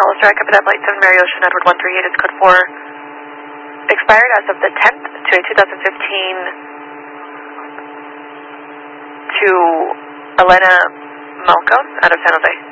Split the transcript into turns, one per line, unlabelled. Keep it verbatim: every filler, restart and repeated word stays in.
Hollister, Capital Flight seven Mary Ocean, Edward one three eight, it's code four. Expired as of the tenth to a two thousand fifteen to Elena Malcos out of San Jose.